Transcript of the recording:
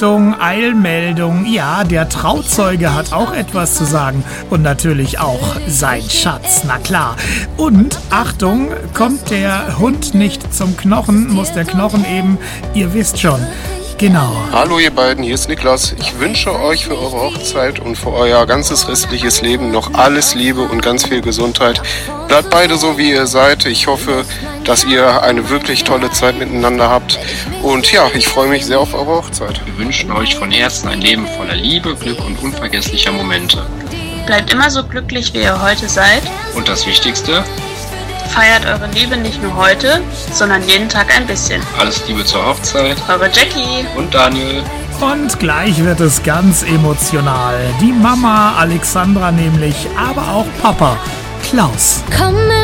Achtung, Eilmeldung. Ja, der Trauzeuge hat auch etwas zu sagen. Und natürlich auch sein Schatz, na klar. Und Achtung, kommt der Hund nicht zum Knochen, muss der Knochen eben, ihr wisst schon. Genau. Hallo ihr beiden, hier ist Niklas. Ich wünsche euch für eure Hochzeit und für euer ganzes restliches Leben noch alles Liebe und ganz viel Gesundheit. Bleibt beide so, wie ihr seid. Ich hoffe, dass ihr eine wirklich tolle Zeit miteinander habt. Und ja, ich freue mich sehr auf eure Hochzeit. Wir wünschen euch von Herzen ein Leben voller Liebe, Glück und unvergesslicher Momente. Bleibt immer so glücklich, wie ihr heute seid. Und das Wichtigste: Feiert eure Liebe nicht nur heute, sondern jeden Tag ein bisschen. Alles Liebe zur Hochzeit. Eure Jackie und Daniel. Und gleich wird es ganz emotional. Die Mama Alexandra nämlich, aber auch Papa Klaus.